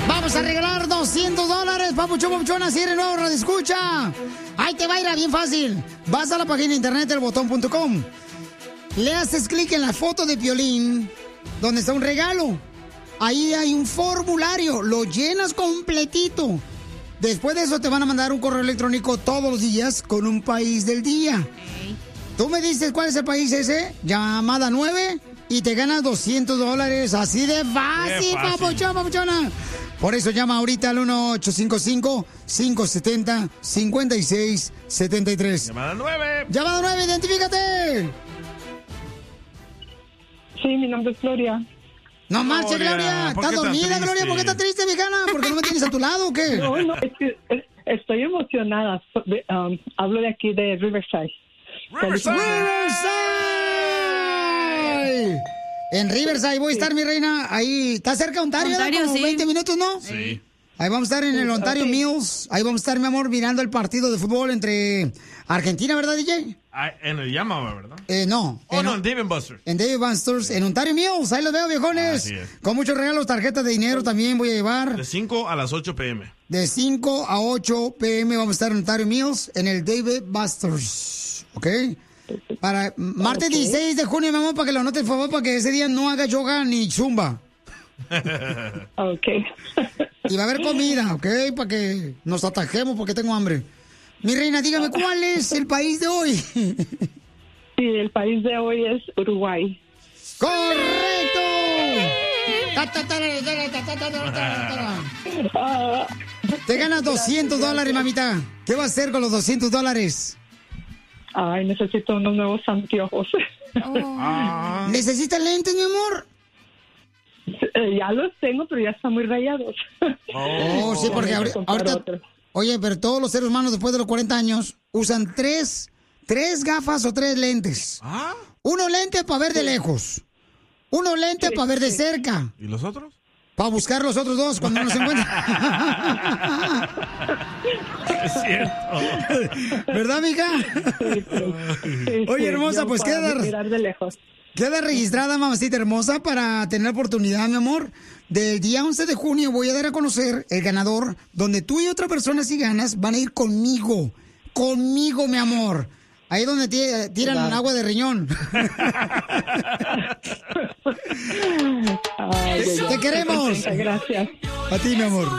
Vamos a regalar $200, papuchón, papuchona, si eres nuevo, radio escucha. Ahí te va a ir bien fácil. Vas a la página de internet delbotón.com. Le haces clic en la foto de Piolín, donde está un regalo. Ahí hay un formulario, lo llenas completito. Después de eso te van a mandar un correo electrónico todos los días con un país del día. Tú me dices cuál es el país ese, llamada 9, y te ganas $200. Así de fácil, papuchón, papuchona. Por eso llama ahorita al 1-855-570-5673. Llamada 9. Llamada 9, identifícate. Sí, mi nombre es Gloria. No marches, Gloria. ¿Estás dormida, Gloria? ¿Por qué estás triste, viejana? ¿Por qué no me tienes a tu lado o qué? No, es que estoy emocionada. Hablo de aquí de Riverside. ¡Riverside! En Riverside voy a estar, mi reina. Ahí, ¿está cerca de Ontario? Como sí. 20 minutos, ¿no? Sí. Ahí vamos a estar en el Ontario Mills. Ahí vamos a estar, mi amor, mirando el partido de fútbol entre Argentina, ¿verdad, DJ? En el Yamaha, ¿verdad? No. No, en Dave & Buster's. En Dave & Buster's, en Ontario Mills. Ahí los veo, viejones. Así es. Con muchos regalos, tarjetas de dinero también voy a llevar. De 5 a las 8 p.m. De 5 a 8 p.m. vamos a estar en Ontario Mills, en el Dave & Buster's. ¿Ok? Para martes 16 de junio, mi amor, para que lo anotes, por favor, para que ese día no haga yoga ni zumba. Ok. Y va a haber comida, ¿ok? Para que nos atajemos porque tengo hambre. Mi reina, dígame, ¿cuál es el país de hoy? Sí, el país de hoy es Uruguay. ¡Correcto! Te ganas $200, mamita. ¿Qué vas a hacer con los $200? Ay, necesito unos nuevos anteojos. ¿Necesitas lentes, mi amor? Ya los tengo, pero ya están muy rayados. Oh, sí, porque ahorita... Oye, pero todos los seres humanos después de los 40 años usan tres gafas o 3 lentes. Uno lente para ver de lejos. Uno lente para ver de cerca. ¿Y los otros? Para buscar los otros 2 cuando no se encuentran. Es cierto. ¿Verdad, mija? Oye, hermosa, pues mirar de lejos. Queda registrada, mamacita hermosa, para tener oportunidad, mi amor. Del día 11 de junio voy a dar a conocer el ganador, donde tú y otra persona, si ganas, van a ir conmigo. Conmigo, mi amor. Ahí donde tiran agua de riñón. ¡Te queremos! Gracias. A ti, mi amor.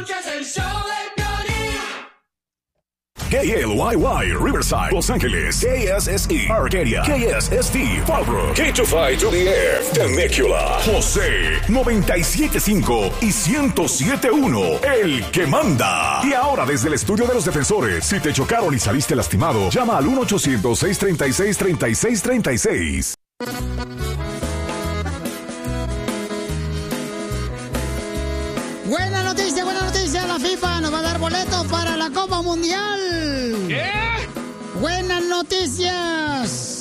KLYY, Riverside, Los Ángeles, KSSE, Arcadia, KSST, Fallbrook, K25 to the Air, Temecula, José, 97.5 y 107.1, el que manda. Y ahora desde el estudio de los defensores, si te chocaron y saliste lastimado, llama al 1-800-636-3636. Buena noticia, la FIFA nos va a dar boletos para la Copa Mundial. ¿Qué? Buenas noticias.